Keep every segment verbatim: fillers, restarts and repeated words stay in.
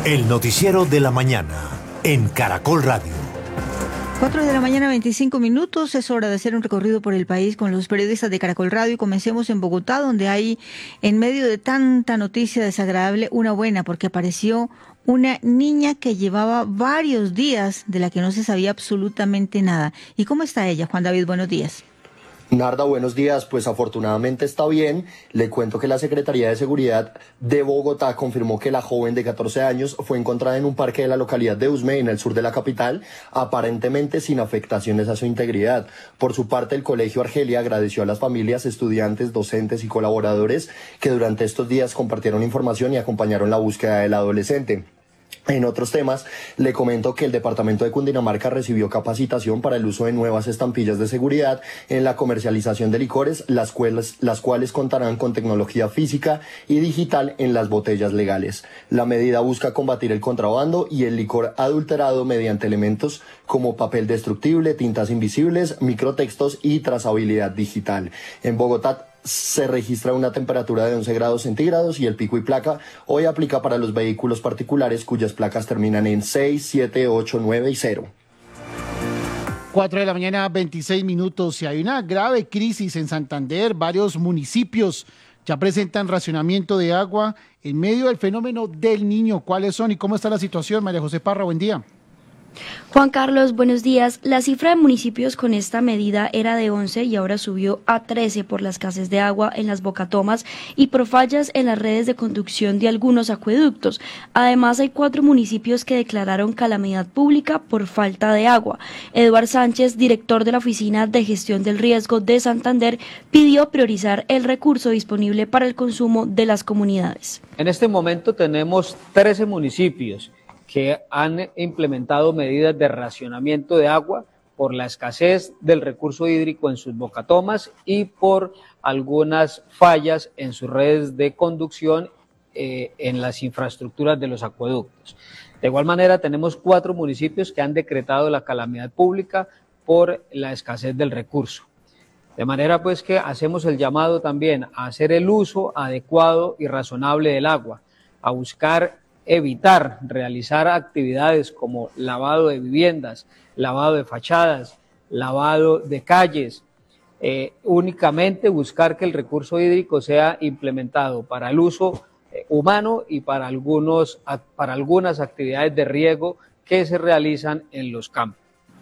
El noticiero de la mañana en Caracol Radio. cuatro de la mañana, veinticinco minutos. Es hora de hacer un recorrido por el país con los periodistas de Caracol Radio. Comencemos en Bogotá, donde hay, en medio de tanta noticia desagradable, una buena, porque apareció una niña que llevaba varios días de la que no se sabía absolutamente nada. ¿Y cómo está ella, Juan David? Buenos días. Narda, buenos días. Pues afortunadamente está bien. Le cuento que la Secretaría de Seguridad de Bogotá confirmó que la joven de catorce años fue encontrada en un parque de la localidad de Usme, en el sur de la capital, aparentemente sin afectaciones a su integridad. Por su parte, el Colegio Argelia agradeció a las familias, estudiantes, docentes y colaboradores que durante estos días compartieron información y acompañaron la búsqueda del adolescente. En otros temas, le comento que el departamento de Cundinamarca recibió capacitación para el uso de nuevas estampillas de seguridad en la comercialización de licores, las cuales, las cuales contarán con tecnología física y digital en las botellas legales. La medida busca combatir el contrabando y el licor adulterado mediante elementos como papel destructible, tintas invisibles, microtextos y trazabilidad digital. En Bogotá se registra una temperatura de once grados centígrados y el pico y placa hoy aplica para los vehículos particulares cuyas placas terminan en seis, siete, ocho, nueve y cero. cuatro de la mañana, veintiséis minutos. Y hay una grave crisis en Santander. Varios municipios ya presentan racionamiento de agua en medio del fenómeno del Niño. ¿Cuáles son y cómo está la situación? María José Parra, buen día. Juan Carlos, buenos días. La cifra de municipios con esta medida era de once y ahora subió a trece por la escasez de agua en las bocatomas y por fallas en las redes de conducción de algunos acueductos. Además, hay cuatro municipios que declararon calamidad pública por falta de agua. Eduard Sánchez, director de la Oficina de Gestión del Riesgo de Santander, pidió priorizar el recurso disponible para el consumo de las comunidades. En este momento tenemos trece municipios que han implementado medidas de racionamiento de agua por la escasez del recurso hídrico en sus bocatomas y por algunas fallas en sus redes de conducción eh, en las infraestructuras de los acueductos. De igual manera, tenemos cuatro municipios que han decretado la calamidad pública por la escasez del recurso. De manera pues que hacemos el llamado también a hacer el uso adecuado y razonable del agua, a buscar evitar realizar actividades como lavado de viviendas, lavado de fachadas, lavado de calles, eh, únicamente buscar que el recurso hídrico sea implementado para el uso eh, humano y para, algunos, para algunas actividades de riego que se realizan en los campos.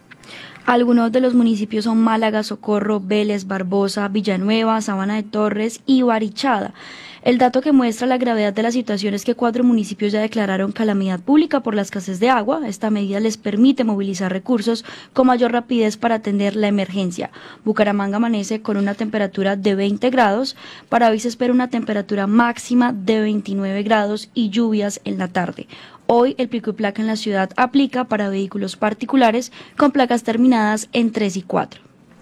Algunos de los municipios son Málaga, Socorro, Vélez, Barbosa, Villanueva, Sabana de Torres y Barichada. El dato que muestra la gravedad de la situación es que cuatro municipios ya declararon calamidad pública por la escasez de agua. Esta medida les permite movilizar recursos con mayor rapidez para atender la emergencia. Bucaramanga amanece con una temperatura de veinte grados, para hoy se espera una temperatura máxima de veintinueve grados y lluvias en la tarde. Hoy el pico y placa en la ciudad aplica para vehículos particulares con placas terminadas en tres y cuatro.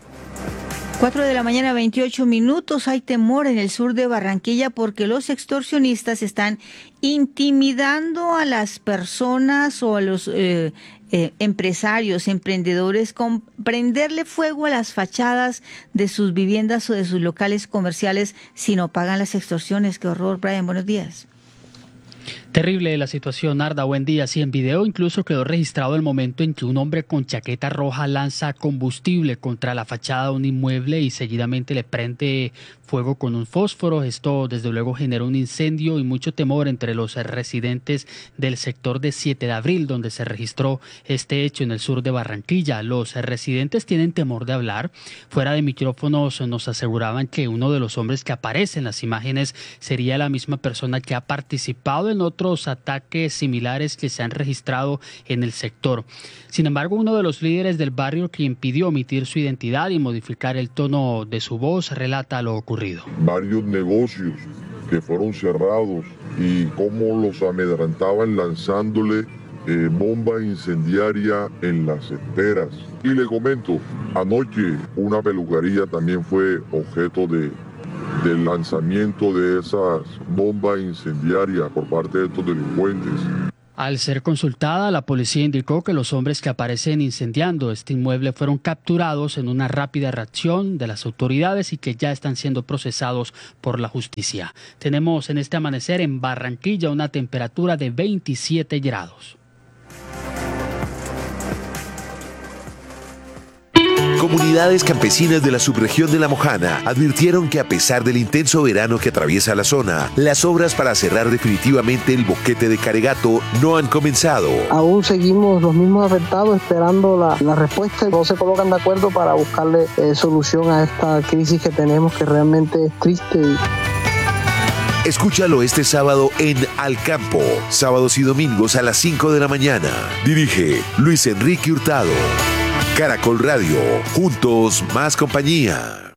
cuatro de la mañana, veintiocho minutos. Hay temor en el sur de Barranquilla porque los extorsionistas están intimidando a las personas o a los eh, eh, empresarios, emprendedores, con prenderle fuego a las fachadas de sus viviendas o de sus locales comerciales si no pagan las extorsiones. Qué horror, Brian, buenos días. Terrible la situación, Narda, buen día. Sí, en video incluso quedó registrado el momento en que un hombre con chaqueta roja lanza combustible contra la fachada de un inmueble y seguidamente le prende fuego con un fósforo. Esto desde luego generó un incendio y mucho temor entre los residentes del sector de siete de abril, donde se registró este hecho en el sur de Barranquilla. Los residentes tienen temor de hablar. Fuera de micrófonos nos aseguraban que uno de los hombres que aparece en las imágenes sería la misma persona que ha participado en otros ataques similares que se han registrado en el sector. Sin embargo, uno de los líderes del barrio, quien pidió omitir su identidad y modificar el tono de su voz, relata lo ocurrido. Varios negocios que fueron cerrados y cómo los amedrentaban lanzándole eh, bomba incendiaria en las esteras. Y le comento, anoche una peluquería también fue objeto de del lanzamiento de esas bombas incendiarias por parte de estos delincuentes. Al ser consultada, la policía indicó que los hombres que aparecen incendiando este inmueble fueron capturados en una rápida reacción de las autoridades y que ya están siendo procesados por la justicia. Tenemos en este amanecer en Barranquilla una temperatura de veintisiete grados. Comunidades campesinas de la subregión de La Mojana advirtieron que a pesar del intenso verano que atraviesa la zona, las obras para cerrar definitivamente el boquete de Caregato no han comenzado. Aún seguimos los mismos afectados esperando la, la respuesta. No se colocan de acuerdo para buscarle eh, solución a esta crisis que tenemos, que realmente es triste. Escúchalo este sábado en Al Campo, sábados y domingos a las cinco de la mañana. Dirige Luis Enrique Hurtado. Caracol Radio, juntos más compañía.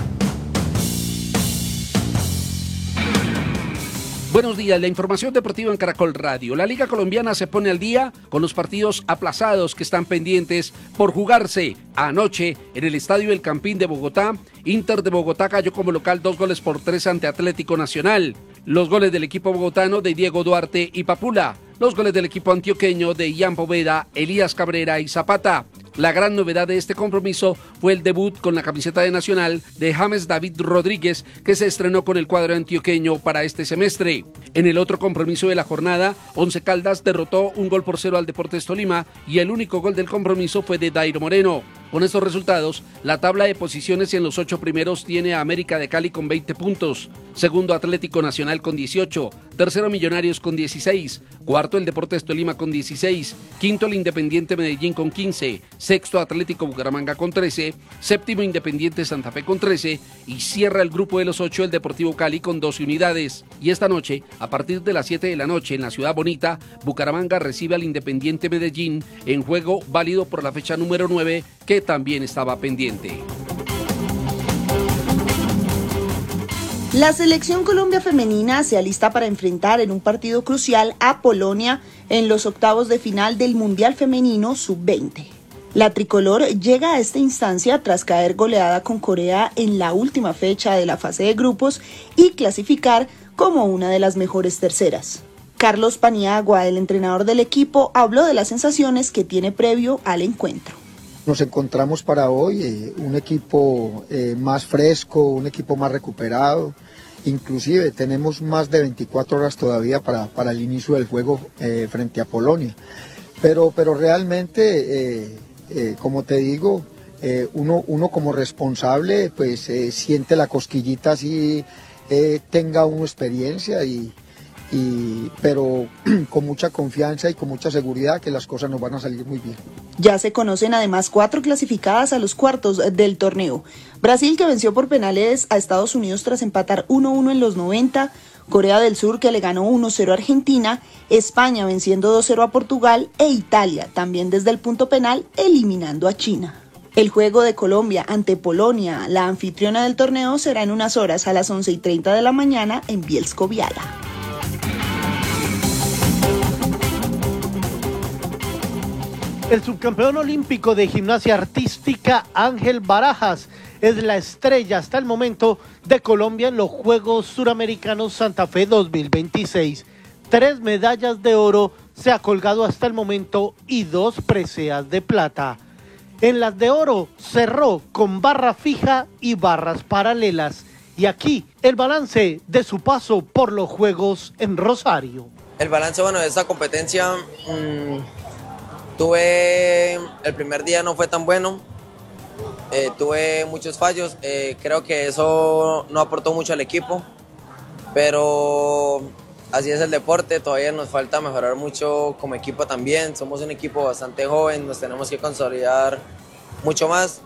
Buenos días, la información deportiva en Caracol Radio. La Liga Colombiana se pone al día con los partidos aplazados que están pendientes por jugarse. Anoche, en el Estadio El Campín de Bogotá, Inter de Bogotá cayó como local dos goles por tres ante Atlético Nacional. Los goles del equipo bogotano de Diego Duarte y Papula. Los goles del equipo antioqueño de Ian Poveda, Elías Cabrera y Zapata. La gran novedad de este compromiso fue el debut con la camiseta de Nacional de James David Rodríguez, que se estrenó con el cuadro antioqueño para este semestre. En el otro compromiso de la jornada, Once Caldas derrotó un gol por cero al Deportes Tolima y el único gol del compromiso fue de Dairo Moreno. Con estos resultados, la tabla de posiciones en los ocho primeros tiene a América de Cali con veinte puntos, segundo Atlético Nacional con dieciocho, tercero Millonarios con dieciséis, cuarto el Deportes Tolima con dieciséis, quinto el Independiente Medellín con quince, sexto Atlético Bucaramanga con trece, séptimo Independiente Santa Fe con trece y cierra el grupo de los ocho el Deportivo Cali con doce unidades. Y esta noche, a partir de las siete de la noche en la Ciudad Bonita, Bucaramanga recibe al Independiente Medellín en juego válido por la fecha número nueve que también estaba pendiente. La selección Colombia femenina se alista para enfrentar en un partido crucial a Polonia en los octavos de final del Mundial Femenino sub veinte. La tricolor llega a esta instancia tras caer goleada con Corea en la última fecha de la fase de grupos y clasificar como una de las mejores terceras. Carlos Paniagua, el entrenador del equipo, habló de las sensaciones que tiene previo al encuentro. Nos encontramos para hoy eh, un equipo eh, más fresco, un equipo más recuperado, inclusive tenemos más de veinticuatro horas todavía para, para el inicio del juego eh, frente a Polonia, pero, pero realmente, eh, eh, como te digo, eh, uno, uno como responsable pues eh, siente la cosquillita así, eh, tenga una experiencia y... Y, pero con mucha confianza y con mucha seguridad que las cosas nos van a salir muy bien. Ya se conocen además cuatro clasificadas a los cuartos del torneo. Brasil, que venció por penales a Estados Unidos tras empatar uno uno en los noventa, Corea del Sur, que le ganó uno cero a Argentina, España venciendo dos cero a Portugal e Italia, también desde el punto penal, eliminando a China. El juego de Colombia ante Polonia, la anfitriona del torneo, será en unas horas a las once y treinta de la mañana en Bielsko-Biała. El subcampeón olímpico de gimnasia artística Ángel Barajas es la estrella hasta el momento de Colombia en los Juegos Suramericanos Santa Fe dos mil veintiséis. Tres medallas de oro se ha colgado hasta el momento y dos preseas de plata. En las de oro cerró con barra fija y barras paralelas. Y aquí el balance de su paso por los Juegos en Rosario. El balance, bueno, de esta competencia... Mmm... Tuve, el primer día no fue tan bueno, eh, tuve muchos fallos, eh, creo que eso no aportó mucho al equipo, pero así es el deporte, todavía nos falta mejorar mucho como equipo también, somos un equipo bastante joven, nos tenemos que consolidar mucho más,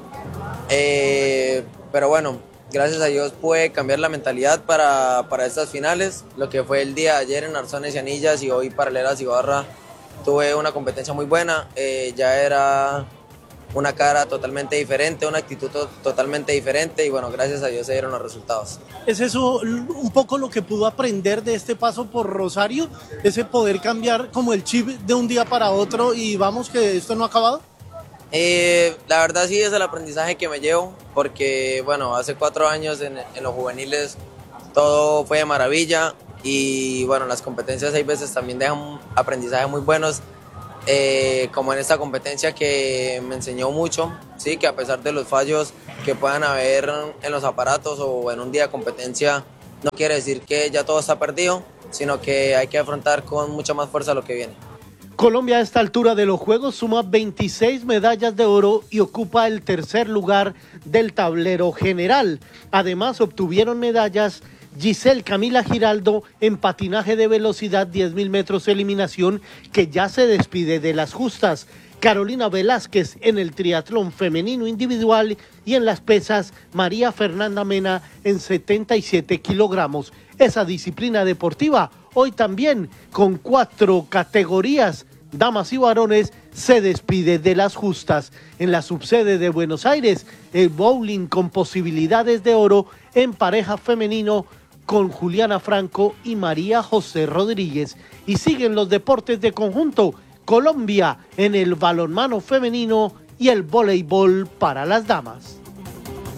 eh, pero bueno, gracias a Dios pude cambiar la mentalidad para, para estas finales, lo que fue el día de ayer en Arzones y Anillas y hoy paralelas y barra. Tuve una competencia muy buena, eh, ya era una cara totalmente diferente, una actitud to- totalmente diferente y bueno, gracias a Dios se dieron los resultados. ¿Es eso un poco lo que pudo aprender de este paso por Rosario? ¿Ese poder cambiar como el chip de un día para otro y vamos que esto no ha acabado? Eh, la verdad sí es el aprendizaje que me llevo porque bueno, hace cuatro años en, en los juveniles todo fue de maravilla, y bueno, las competencias hay veces también dejan aprendizajes muy buenos, eh, como en esta competencia que me enseñó mucho, sí, que a pesar de los fallos que puedan haber en los aparatos o en un día de competencia, no quiere decir que ya todo está perdido, sino que hay que afrontar con mucha más fuerza lo que viene. Colombia a esta altura de los Juegos suma veintiséis medallas de oro y ocupa el tercer lugar del tablero general. Además obtuvieron medallas Giselle Camila Giraldo en patinaje de velocidad diez mil metros eliminación, que ya se despide de las justas. Carolina Velázquez en el triatlón femenino individual y en las pesas María Fernanda Mena en setenta y siete kilogramos. Esa disciplina deportiva hoy también con cuatro categorías, damas y varones, se despide de las justas. En la subsede de Buenos Aires, el bowling con posibilidades de oro en pareja femenino con Juliana Franco y María José Rodríguez. Y siguen los deportes de conjunto. Colombia en el balonmano femenino y el voleibol para las damas.